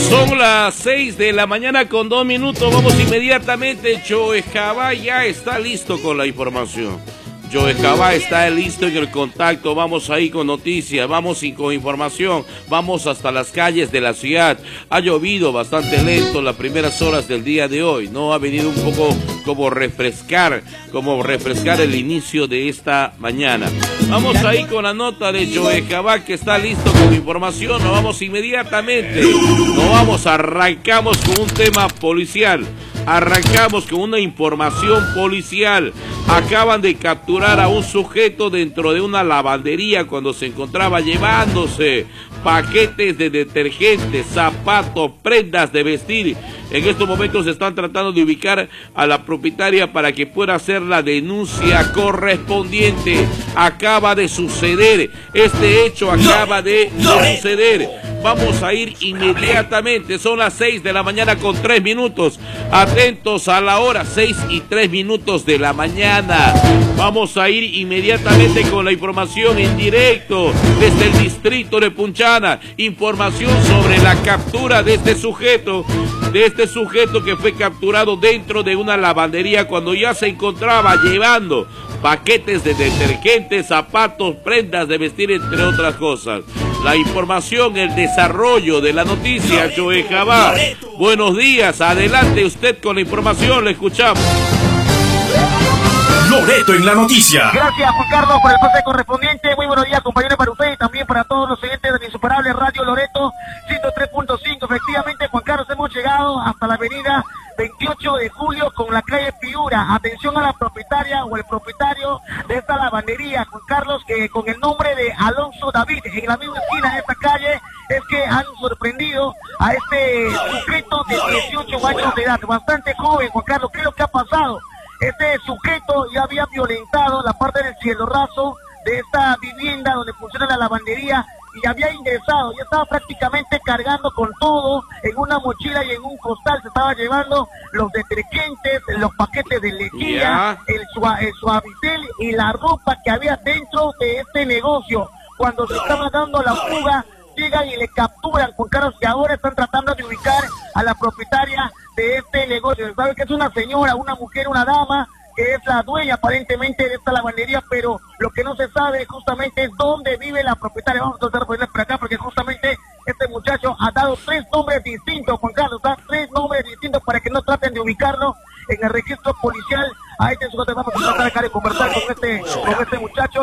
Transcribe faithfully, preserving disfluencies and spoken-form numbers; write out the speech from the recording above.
Son las seis de la mañana con dos minutos. Vamos inmediatamente. Joe Jabá ya está listo con la información. Joe Jabá está listo en el contacto. Vamos ahí con noticias, vamos con información, vamos hasta las calles de la ciudad. Ha llovido bastante lento las primeras horas del día de hoy, ¿no? Ha venido un poco como refrescar, como refrescar el inicio de esta mañana. Vamos ahí con la nota de Joe Jabá que está listo con información. Nos vamos inmediatamente, nos vamos, arrancamos con un tema policial. Arrancamos con una información policial. Acaban de capturar a un sujeto dentro de una lavandería cuando se encontraba llevándose paquetes de detergentes, zapatos, prendas de vestir. En estos momentos se están tratando de ubicar a la propietaria para que pueda hacer la denuncia correspondiente. Acaba de suceder, este hecho acaba de suceder. Vamos a ir inmediatamente, son las seis de la mañana con tres minutos. Atentos a la hora, seis y tres minutos de la mañana. Vamos a ir inmediatamente con la información en directo desde el distrito de Punchana. Información sobre la captura de este sujeto, de este sujeto que fue capturado dentro de una lavandería cuando ya se encontraba llevando paquetes de detergentes, zapatos, prendas de vestir, entre otras cosas. La información, el desarrollo de la noticia, Joe Jabá. Buenos días, adelante usted con la información, le escuchamos. Loreto en la noticia. Gracias, Juan Carlos, por el pase correspondiente. Muy buenos días, compañeros, para usted y también para todos los oyentes de la insuperable Radio Loreto ciento tres punto cinco. Efectivamente, Juan Carlos, hemos llegado hasta la avenida veintiocho de julio con la calle Piura. Atención a la propietaria o el propietario de esta lavandería, Juan Carlos, que con el nombre de Alonso David, en la misma esquina de esta calle, es que han sorprendido a este sujeto de dieciocho años de edad, bastante joven, Juan Carlos. ¿Qué es lo que ha pasado? Este sujeto ya había violentado la parte del cielo raso de esta vivienda donde funciona la lavandería y había ingresado, ya estaba prácticamente cargando con todo en una mochila y en un costal. Se estaba llevando los detergentes, los paquetes de lejía, yeah. el, sua, el suavitel y la ropa que había dentro de este negocio. Cuando se estaba dando la fuga, llegan y le capturan, Juan Carlos, que ahora están tratando de ubicar a la propietaria de este negocio. Se sabe que es una señora, una mujer, una dama, que es la dueña aparentemente de esta lavandería, pero lo que no se sabe justamente es dónde vive la propietaria. Vamos a tratar de ponerle por acá, porque justamente este muchacho ha dado tres nombres distintos, Juan Carlos, da tres nombres distintos para que no traten de ubicarlo en el registro policial. A este sujeto vamos a tratar acá de conversar con este, con este muchacho.